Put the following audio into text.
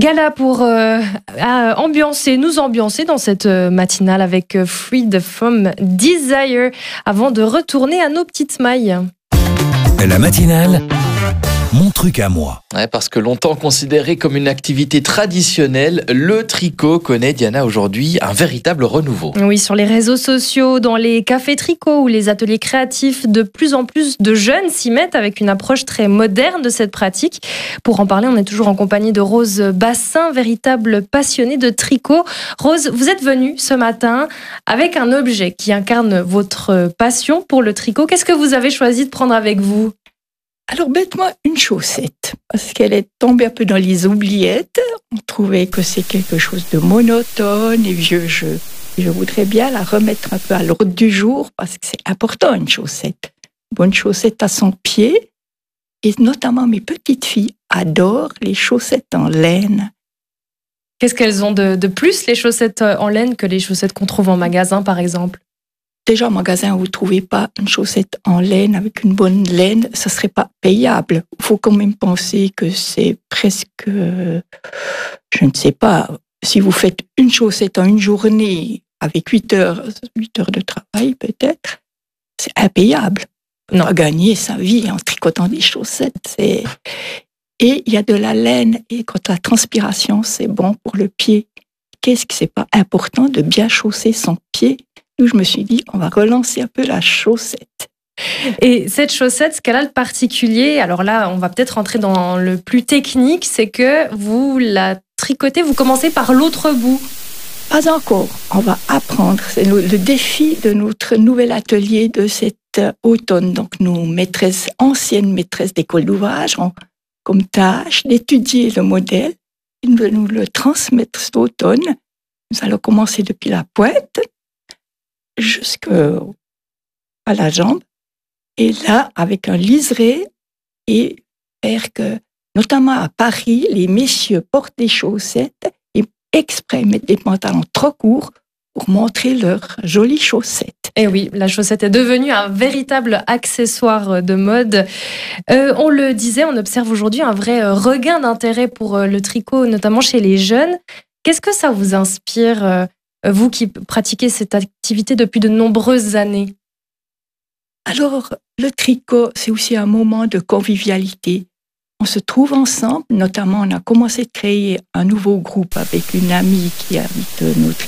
Gala pour nous ambiancer dans cette matinale avec Freed from Desire avant de retourner à nos petites mailles. La matinale, mon truc à moi. Ouais, parce que longtemps considéré comme une activité traditionnelle, le tricot connaît, Diana, aujourd'hui un véritable renouveau. Oui, sur les réseaux sociaux, dans les cafés tricot ou les ateliers créatifs, de plus en plus de jeunes s'y mettent avec une approche très moderne de cette pratique. Pour en parler, on est toujours en compagnie de Rose Bassin, véritable passionnée de tricot. Rose, vous êtes venue ce matin avec un objet qui incarne votre passion pour le tricot. Qu'est-ce que vous avez choisi de prendre avec vous ? Alors bêtement, une chaussette, parce qu'elle est tombée un peu dans les oubliettes. On trouvait que c'est quelque chose de monotone et vieux jeu. Et je voudrais bien la remettre un peu à l'ordre du jour, parce que c'est important, une chaussette. Une bonne chaussette à son pied. Et notamment mes petites filles adorent les chaussettes en laine. Qu'est-ce qu'elles ont de plus, les chaussettes en laine, que les chaussettes qu'on trouve en magasin, par exemple ? Déjà, en magasin, vous ne trouvez pas une chaussette en laine avec une bonne laine, ça ne serait pas payable. Il faut quand même penser que c'est presque, je ne sais pas, si vous faites une chaussette en une journée avec 8 heures de travail peut-être, c'est impayable. On va gagner sa vie en tricotant des chaussettes. Et il y a de la laine, et quand la transpiration, c'est bon pour le pied. Qu'est-ce que c'est pas important de bien chausser son pied ? Où je me suis dit, on va relancer un peu la chaussette. Et cette chaussette, ce qu'elle a de particulier, alors là, on va peut-être rentrer dans le plus technique, c'est que vous la tricotez, vous commencez par l'autre bout. Pas encore, on va apprendre. C'est le défi de notre nouvel atelier de cet automne. Donc, nos anciennes maîtresses d'école d'ouvrage ont comme tâche d'étudier le modèle et de nous le transmettre cet automne. Nous allons commencer depuis la pointe jusqu'à la jambe, et là, avec un liseré, et faire que, notamment à Paris, les messieurs portent des chaussettes et exprès mettent des pantalons trop courts pour montrer leurs jolies chaussettes. Et oui, la chaussette est devenue un véritable accessoire de mode. On le disait, on observe aujourd'hui un vrai regain d'intérêt pour le tricot, notamment chez les jeunes. Qu'est-ce que ça vous inspire, vous qui pratiquez cette activité depuis de nombreuses années? Alors, le tricot, c'est aussi un moment de convivialité. On se trouve ensemble, notamment on a commencé à créer un nouveau groupe avec une amie qui habite notre